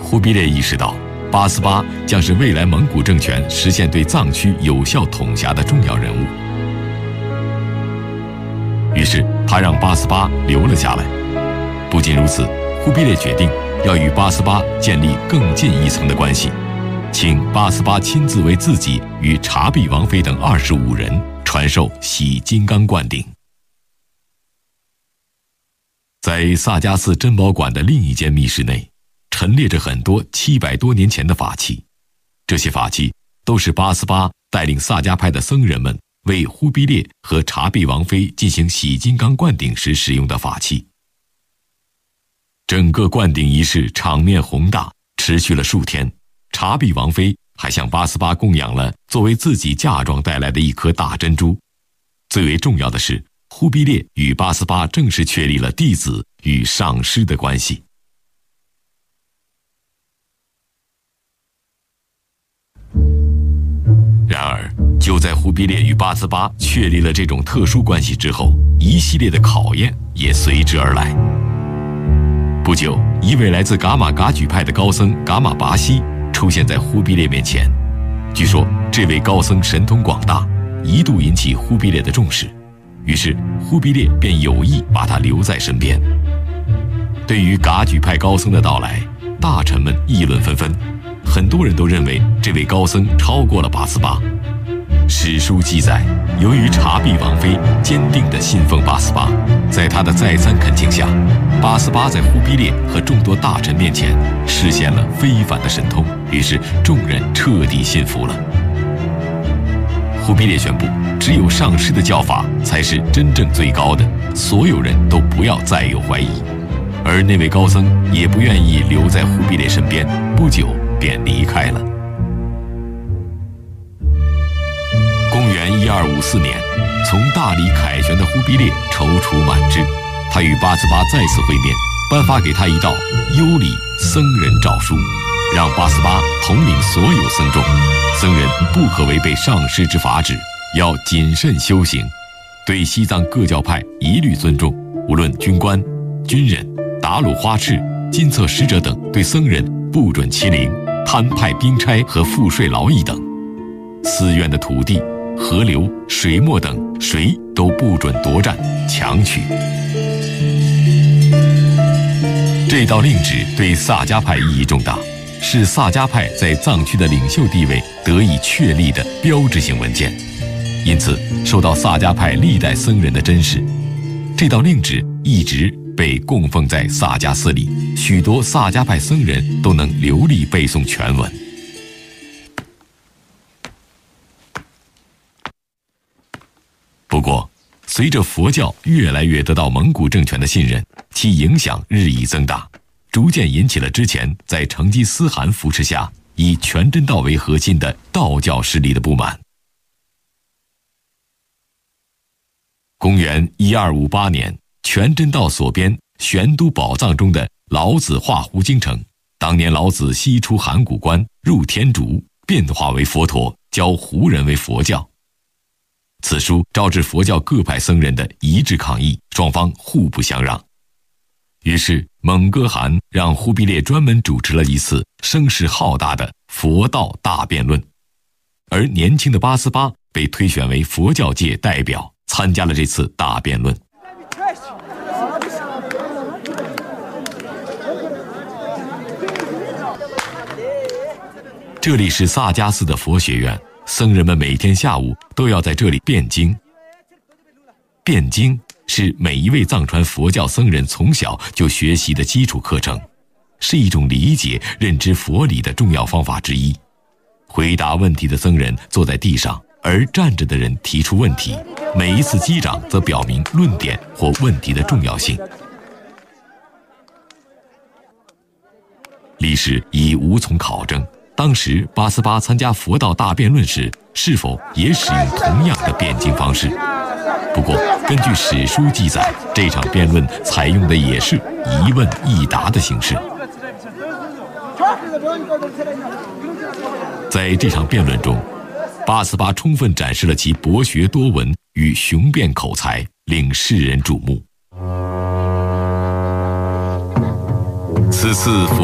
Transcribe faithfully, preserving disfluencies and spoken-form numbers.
忽必烈意识到八思巴将是未来蒙古政权实现对藏区有效统辖的重要人物，于是他让八思巴留了下来。不仅如此，忽必烈决定要与八思巴建立更进一层的关系，请八思巴亲自为自己与察必王妃等二十五人传授洗金刚灌顶。在萨迦寺珍宝馆的另一间密室内，陈列着很多七百多年前的法器，这些法器都是八思巴带领萨迦派的僧人们为忽必烈和察必王妃进行洗金刚灌顶时使用的法器。整个灌顶仪式场面宏大，持续了数天。察必王妃还向八思巴供养了作为自己嫁妆带来的一颗大珍珠。最为重要的是，忽必烈与八思巴正式确立了弟子与上师的关系。然而，就在忽必烈与八思巴确立了这种特殊关系之后，一系列的考验也随之而来。不久，一位来自噶玛噶举派的高僧噶玛拔西出现在忽必烈面前。据说，这位高僧神通广大，一度引起忽必烈的重视，于是忽必烈便有意把他留在身边。对于噶举派高僧的到来，大臣们议论纷纷，很多人都认为这位高僧超过了八思巴。史书记载，由于察必王妃坚定地信奉八思巴，在他的再三恳请下，八思巴在忽必烈和众多大臣面前实现了非凡的神通，于是众人彻底信服了。忽必烈宣布，只有上师的教法才是真正最高的，所有人都不要再有怀疑。而那位高僧也不愿意留在忽必烈身边，不久便离开了。公元一二五四年，从大理凯旋的忽必烈踌躇满志，他与八思巴再次会面，颁发给他一道优礼僧人诏书，让八思巴统领所有僧众，僧人不可违背上师之法旨，要谨慎修行，对西藏各教派一律尊重，无论军官、军人、达鲁花赤、金册使者等，对僧人不准欺凌、摊派兵差和赋税劳役等。寺院的土地、河流、水墨等，谁都不准夺占、强取。这道令旨对萨迦派意义重大，是萨迦派在藏区的领袖地位得以确立的标志性文件，因此受到萨迦派历代僧人的珍视。这道令旨一直被供奉在萨迦寺里，许多萨迦派僧人都能流利背诵全文。不过，随着佛教越来越得到蒙古政权的信任，其影响日益增大，逐渐引起了之前在成吉思汗扶持下以全真道为核心的道教势力的不满。公元一二五八年，全真道所编玄都宝藏中的《老子画胡经》称，当年老子西出函谷关，入天竺，变化为佛陀，教胡人为佛教。此书招致佛教各派僧人的一致抗议，双方互不相让。于是蒙哥汗让忽必烈专门主持了一次声势浩大的佛道大辩论，而年轻的八思巴被推选为佛教界代表，参加了这次大辩论。这里是萨迦寺的佛学院，僧人们每天下午都要在这里辩经。辩经是每一位藏传佛教僧人从小就学习的基础课程，是一种理解、认知佛理的重要方法之一。回答问题的僧人坐在地上，而站着的人提出问题，每一次击掌则表明论点或问题的重要性。历史已无从考证，当时八思巴参加佛道大辩论时，是否也使用同样的辩经方式？不过，根据史书记载，这场辩论采用的也是一问一答的形式。在这场辩论中，八思巴充分展示了其博学多闻与雄辩口才，令世人瞩目。此次佛